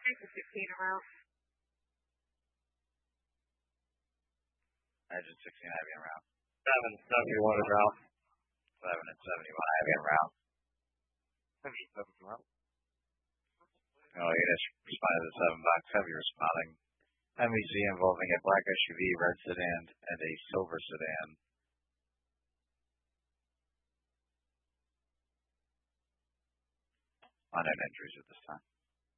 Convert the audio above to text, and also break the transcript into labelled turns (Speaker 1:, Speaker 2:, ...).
Speaker 1: Exit 16 en route.
Speaker 2: Exit 16 heavy en route.
Speaker 3: 771 en route.
Speaker 2: 7 and 71 heavy en route.
Speaker 3: Heavy 7 en route.
Speaker 2: Oh, you just responded to 7 box heavy responding. MVC involving a black SUV, red sedan, and a silver sedan. Unknown injuries at this time.